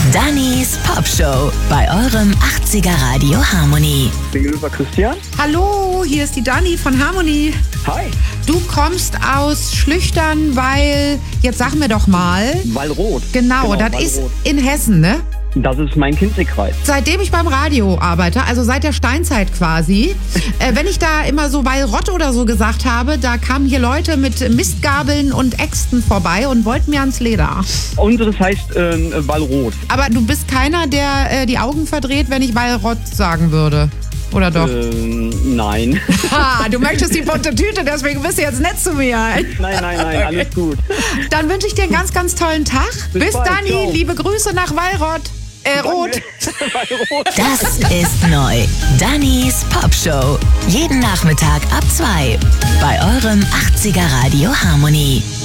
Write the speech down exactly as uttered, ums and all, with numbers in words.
Dannys Popshow bei eurem achtziger Radio Harmony. Gegenüber Christian. Hallo, hier ist die Dani von Harmony. Hi. Du kommst aus Schlüchtern, weil, jetzt sag mir doch mal. Wallroth. Genau, Genau, das ist Wallroth. in Hessen, ne? Das ist mein Kinzigkreis. Seitdem ich beim Radio arbeite, also seit der Steinzeit quasi, äh, wenn ich da immer so Wallrott oder so gesagt habe, da kamen hier Leute mit Mistgabeln und Äxten vorbei und wollten mir ans Leder. Unseres heißt ähm, Wallroth. Aber du bist keiner, der äh, die Augen verdreht, wenn ich Wallrott sagen würde. Oder doch? Ähm, nein. Ha, du möchtest die bunte Tüte, deswegen bist du jetzt nett zu mir. Nein, nein, nein, Okay. alles gut. Dann wünsche ich dir einen ganz, ganz tollen Tag. Bis Bis, bald, Dani, ciao. liebe Grüße nach Wallrott. Äh, Rot. Wallroth. Das ist neu. Dannys Popshow. Jeden Nachmittag ab zwei bei eurem achtziger Radio Harmony.